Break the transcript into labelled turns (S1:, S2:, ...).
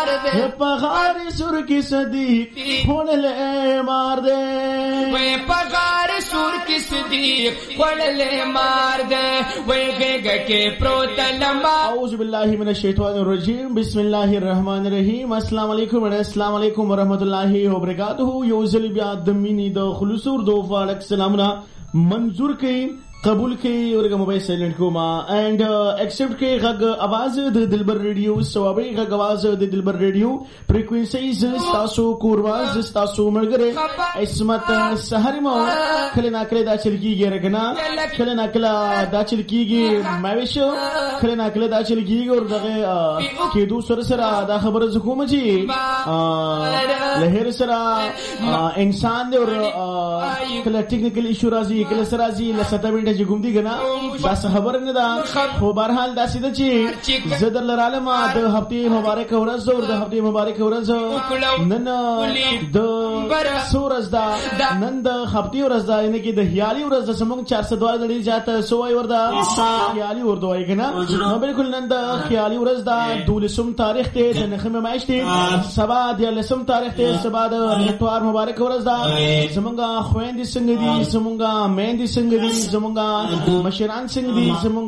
S1: دے پغار سر کی صدیق خونلے مار دے
S2: وے پغار سر کی صدیق خونلے مار دے وے غیگ کے پروت لمبا.
S1: اعوذ باللہ من الشیطان الرجیم بسم اللہ الرحمن الرحیم. السلام علیکم السلام علیکم ورحمۃ اللہ وبرکاتہ. یو ځل بیا د مینې د خلوصور دو فالک سلامونه منظور کړئ قبول کړئ ورګه موبایل سایلنٹ کوما اینڈ ایکسپټ کړئ غږ आवाज د دلبر ریډیو ثوابي غږ आवाज د دلبر ریډیو فریکوئنسیز تاسو کورواز تاسو ملګری عصمت سحر مو کله ناکله دا چلکیږي رګنا کله ناکله دا چلکیږي ماویشو کله ناکله دا چلکیږي اور دغه کېدو سره سره دا خبره زکوم چې لهر سره انسان دی اور کله ټیکنیکل ایشو راځي کله سره راځي لسته چې کوم دی کنه دا خبر نه ده خو بهرحال دا سیده چې زدر لرالم د هفته مبارک ورځ او د هفته مبارک ورځ نن د سورز دا نن د هفته ورځ دا یعنی کې د هیالي ورځ د سمون 402 لړۍ جاته سوای وردا هیالي ورته وای کنه نو بالکل نن د هیالي ورځ دا 12 تاریخ ته د نخمه مایشت سبا د 10 تاریخ ته سبا د اتوار مبارک ورځ دا زمونږه خويندې څنګه دي زمونږه مېندې څنګه دي زمونږه مشران څنګه دي زمونږ